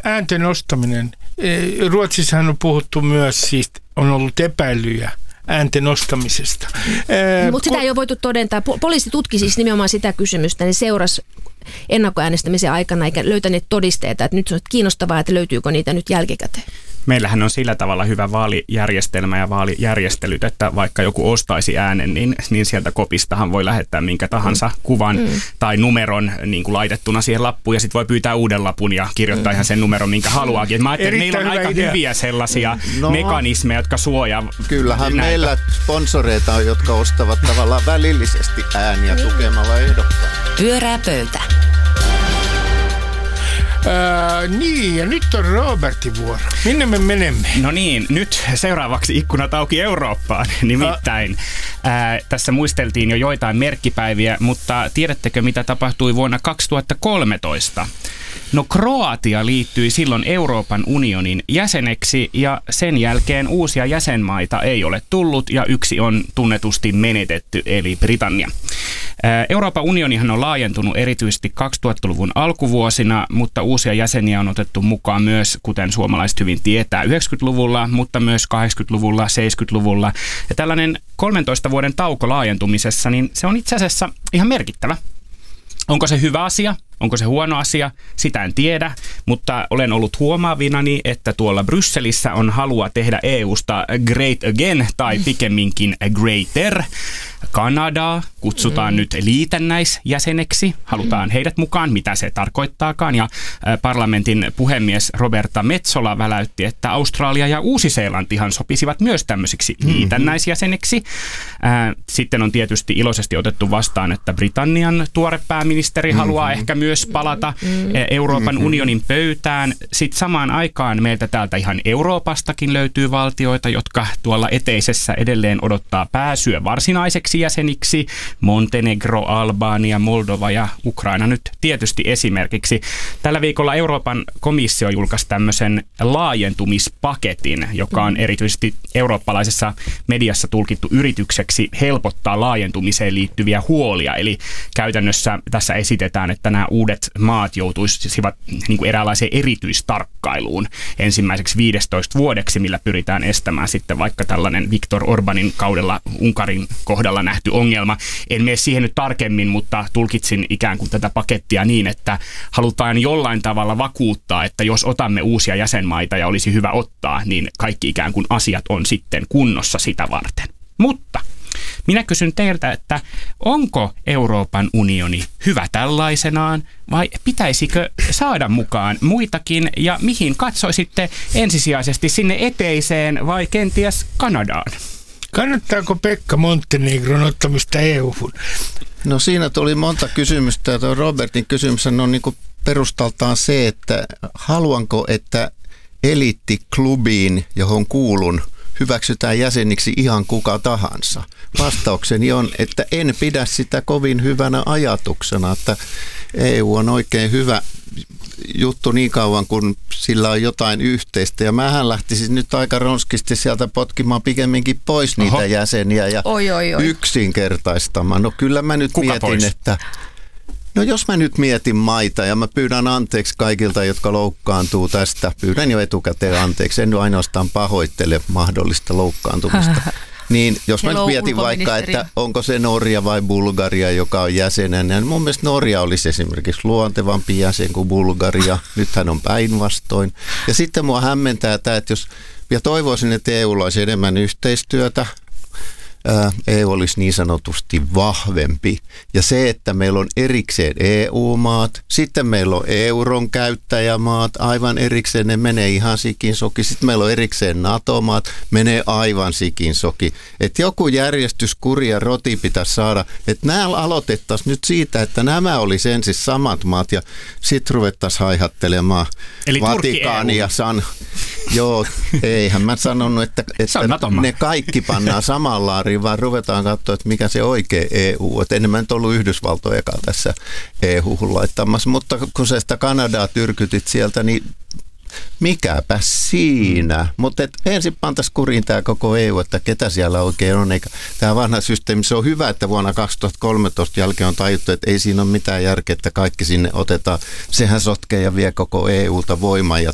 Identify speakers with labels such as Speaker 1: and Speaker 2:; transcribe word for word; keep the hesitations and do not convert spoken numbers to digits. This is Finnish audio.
Speaker 1: äänten nostaminen. Ruotsissahan on puhuttu myös, siis on ollut epäilyjä äänten nostamisesta.
Speaker 2: Mutta sitä ei ole voitu todentaa. Poliisi tutki siis nimenomaan sitä kysymystä, niin seurasi ennakkoäänestämisen aikana eikä löytäneet todisteita, että nyt on kiinnostavaa, että löytyykö niitä nyt jälkikäteen.
Speaker 3: Meillähän on sillä tavalla hyvä vaalijärjestelmä ja vaalijärjestelyt, että vaikka joku ostaisi äänen, niin, niin sieltä kopistahan voi lähettää minkä tahansa kuvan mm. tai numeron niin kuin laitettuna siihen lappuun ja sitten voi pyytää uuden lapun ja kirjoittaa mm. ihan sen numeron, minkä haluaakin. Mä ajattelin, että meillä on aika idea. hyviä sellaisia no, mekanismeja, jotka suojaa.
Speaker 4: Kyllähän
Speaker 3: näitä.
Speaker 4: Meillä sponsoreita on, jotka ostavat tavallaan välillisesti ääniä tukemalla ehdokkaan.
Speaker 5: Pyörää pöytä.
Speaker 1: Öö, niin, ja nyt on Robertin vuoro. Minne me menemme?
Speaker 3: No niin, nyt seuraavaksi ikkunat auki Eurooppaan. Nimittäin ää, tässä muisteltiin jo joitain merkkipäiviä, mutta tiedättekö mitä tapahtui vuonna kaksituhattakolmetoista? No Kroatia liittyi silloin Euroopan unionin jäseneksi ja sen jälkeen uusia jäsenmaita ei ole tullut ja yksi on tunnetusti menetetty eli Britannia. Euroopan unionihan on laajentunut erityisesti kaksituhattaluvun alkuvuosina, mutta uusia jäseniä on otettu mukaan myös, kuten suomalaiset hyvin tietää, yhdeksänkymmentäluvulla, mutta myös kahdeksankymmentäluvulla, seitsemänkymmentäluvulla. Ja tällainen kolmentoista vuoden tauko laajentumisessa, niin se on itse asiassa ihan merkittävä. Onko se hyvä asia? Onko se huono asia? Sitä en tiedä, mutta olen ollut huomaavinani, että tuolla Brysselissä on halua tehdä E U:sta great again tai pikemminkin greater. Kanadaa kutsutaan mm. nyt liitännäisjäseneksi. Halutaan heidät mukaan, mitä se tarkoittaakaan. Ja parlamentin puhemies Roberta Metsola väläytti, että Australia ja Uusi-Seelantihan sopisivat myös tämmöisiksi mm-hmm. liitännäisjäseneksi. Sitten on tietysti iloisesti otettu vastaan, että Britannian tuore pääministeri mm-hmm. haluaa ehkä myös palata mm-hmm. Euroopan mm-hmm. unionin pöytään. Sitten samaan aikaan meiltä täältä ihan Euroopastakin löytyy valtioita, jotka tuolla eteisessä edelleen odottaa pääsyä varsinaiseksi jäseniksi. Montenegro, Albania, Moldova ja Ukraina nyt tietysti esimerkiksi. Tällä viikolla Euroopan komissio julkaisi tämmöisen laajentumispaketin, joka on erityisesti eurooppalaisessa mediassa tulkittu yritykseksi helpottaa laajentumiseen liittyviä huolia. Eli käytännössä tässä esitetään, että nämä uudet maat joutuisivat niin kuin eräänlaiseen erityistarkkailuun ensimmäiseksi viidestoista vuodeksi, millä pyritään estämään sitten vaikka tällainen Viktor Orbanin kaudella Unkarin kohdalla nähty ongelma. En mene siihen nyt tarkemmin, mutta tulkitsin ikään kuin tätä pakettia niin, että halutaan jollain tavalla vakuuttaa, että jos otamme uusia jäsenmaita ja olisi hyvä ottaa, niin kaikki ikään kuin asiat on sitten kunnossa sitä varten. Mutta minä kysyn teiltä, että onko Euroopan unioni hyvä tällaisenaan vai pitäisikö saada mukaan muitakin ja mihin katsoisitte ensisijaisesti sinne eteiseen vai kenties Kanadaan?
Speaker 1: Kannattaako Pekka Montenegron ottamista E U:hun?
Speaker 4: No siinä tuli monta kysymystä. Tuo Robertin kysymys on niin kuin perustaltaan se, että haluanko, että eliittiklubiin, johon kuulun, hyväksytään jäseniksi ihan kuka tahansa. Vastaukseni on, että en pidä sitä kovin hyvänä ajatuksena, että E U on oikein hyvä juttu niin kauan, kun sillä on jotain yhteistä. Ja mähän lähtisin nyt aika ronskisti sieltä potkimaan pikemminkin pois niitä Oho. jäseniä ja oi, oi, oi. yksinkertaistamaan. No kyllä mä nyt Kuka mietin, pois? että no jos mä nyt mietin maita ja mä pyydän anteeksi kaikilta, jotka loukkaantuu tästä. Pyydän jo etukäteen anteeksi. En ainoastaan pahoittele mahdollista loukkaantumista. Niin jos mä nyt mietin vaikka, että onko se Norja vai Bulgaria, joka on jäsenenä, niin mun mielestä Norja olisi esimerkiksi luontevampi jäsen kuin Bulgaria. Nythän on päinvastoin. Ja sitten mua hämmentää tämä, että jos, ja toivoisin, että E U:lla olisi enemmän yhteistyötä, E U olisi niin sanotusti vahvempi. Ja se, että meillä on erikseen E U-maat, sitten meillä on euron käyttäjämaat, aivan erikseen ne menee ihan sikin soki. Sitten meillä on erikseen NATO-maat, menee aivan sikin soki. Että joku järjestyskuri ja roti pitäisi saada, että nämä aloitettaisiin nyt siitä, että nämä olisi ensin samat maat ja sitten ruvettaisiin haihattelemaan Eli Vatikaani ja San... Joo, eihän mä sanonut, että, että ne kaikki pannaan samaan laariin, vaan ruvetaan katsoa, että mikä se oikea E U. Että enemmän nyt ollut Yhdysvaltoja eka tässä E U-hun laittamassa, mutta kun sä sitä Kanadaa tyrkytit sieltä, niin mikäpä siinä. Mutta ensin pantaisi kuriin tämä koko E U, että ketä siellä oikein on. Eikä tämä vanha systeemi, se on hyvä, että vuonna kaksituhattakolmetoista jälkeen on tajuttu, että ei siinä ole mitään järkeä, että kaikki sinne otetaan. Sehän sotkee ja vie koko E U:ta voimaa ja